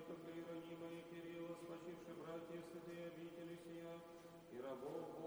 Иеронима и Кирилла, спасивши братья святые обители сия, и рабов